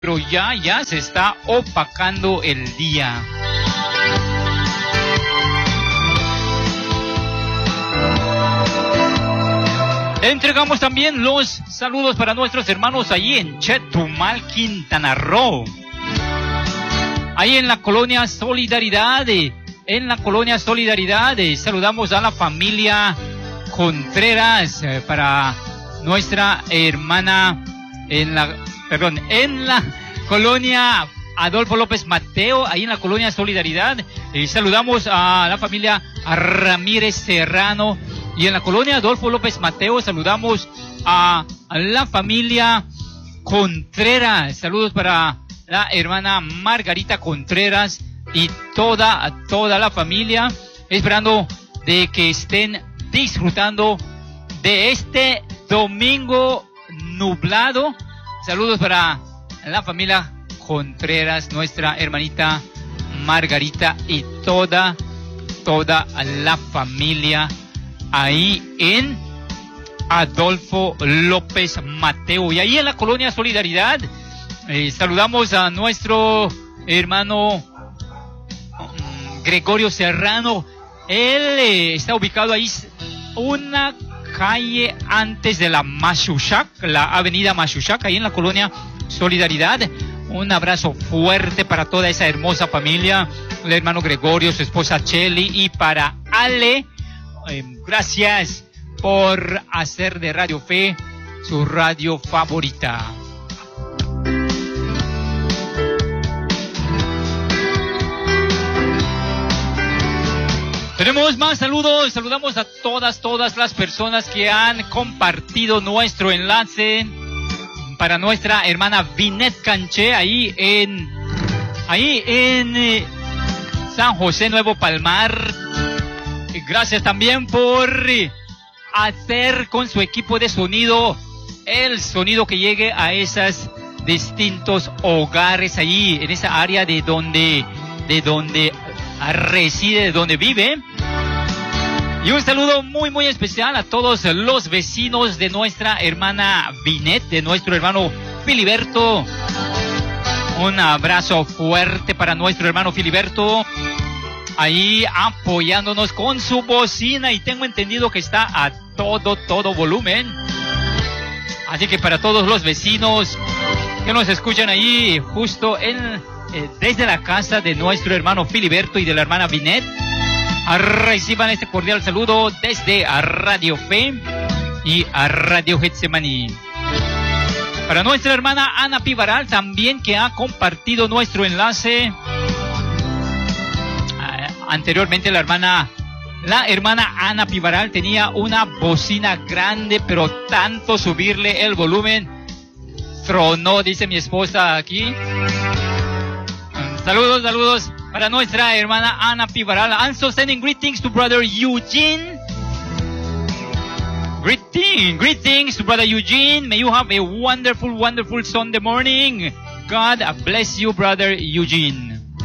pero ya se está opacando el día. Entregamos también los saludos para nuestros hermanos allí en Chetumal, Quintana Roo. Ahí en la colonia Solidaridad, saludamos a la familia Contreras, para nuestra hermana en la colonia Adolfo López Mateo, ahí en la colonia Solidaridad. Saludamos a la familia Ramírez Serrano. Y en la colonia Adolfo López Mateo saludamos a la familia Contreras. Saludos para la hermana Margarita Contreras y toda la familia, esperando de que estén disfrutando de este domingo nublado. Saludos para la familia Contreras, nuestra hermanita Margarita y toda la familia ahí en Adolfo López Mateo. Y ahí en la colonia Solidaridad saludamos a nuestro hermano Gregorio Serrano. Él está ubicado ahí una calle antes de la Mashushak, la avenida Mashushak, ahí en la colonia Solidaridad. Un abrazo fuerte para toda esa hermosa familia, el hermano Gregorio, su esposa Cheli, y para Ale. Gracias por hacer de Radio Fe su radio favorita. Tenemos más saludos. Saludamos a todas las personas que han compartido nuestro enlace. Para nuestra hermana Vinet Canché, ahí en San José Nuevo Palmar. Gracias también por hacer con su equipo de sonido el sonido que llegue a esos distintos hogares allí en esa área de donde reside, de donde vive. Y un saludo muy especial a todos los vecinos de nuestra hermana Vinet, de nuestro hermano Filiberto. Un abrazo fuerte para nuestro hermano Filiberto, ahí apoyándonos con su bocina, y tengo entendido que está a todo volumen. Así que para todos los vecinos que nos escuchan ahí justo desde la casa de nuestro hermano Filiberto y de la hermana Vinet, reciban este cordial saludo desde a Radio Fe y a Radio Getsemaní. Para nuestra hermana Ana Pivaral también, que ha compartido nuestro enlace. Anteriormente la hermana Ana Pivaral tenía una bocina grande, pero tanto subirle el volumen tronó, dice mi esposa aquí. Saludos para nuestra hermana Ana Pivaral. Also sending greetings to brother Eugene. Greetings to brother Eugene. May you have a wonderful Sunday morning. God bless you, brother Eugene.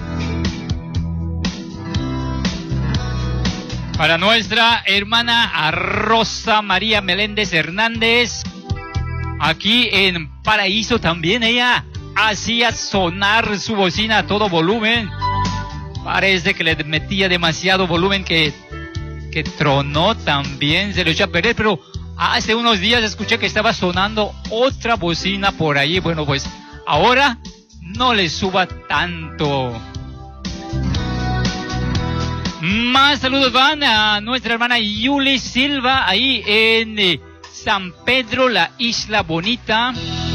Para nuestra hermana Rosa María Meléndez Hernández, aquí en Paraíso también, ella hacía sonar su bocina a todo volumen. Parece que le metía demasiado volumen que tronó también, se lo echó a perder, pero hace unos días escuché que estaba sonando otra bocina por ahí. Bueno, pues ahora no le suba tanto. Más saludos van a nuestra hermana Yuli Silva, ahí en San Pedro, la Isla Bonita.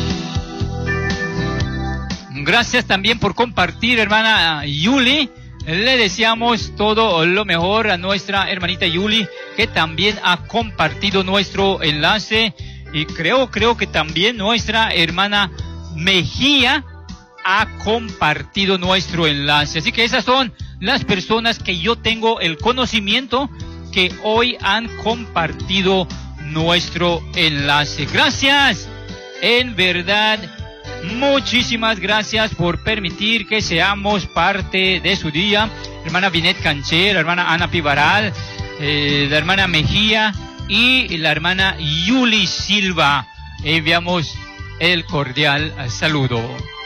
Gracias también por compartir, hermana Yuli. Le deseamos todo lo mejor a nuestra hermanita Yuli, que también ha compartido nuestro enlace. Y creo que también nuestra hermana Mejía ha compartido nuestro enlace. Así que esas son las personas que yo tengo el conocimiento que hoy han compartido nuestro enlace. Gracias, en verdad, muchísimas gracias por permitir que seamos parte de su día. Hermana Vinet Canché, la hermana Ana Pivaral, la hermana Mejía y la hermana Yuli Silva. Enviamos el cordial saludo.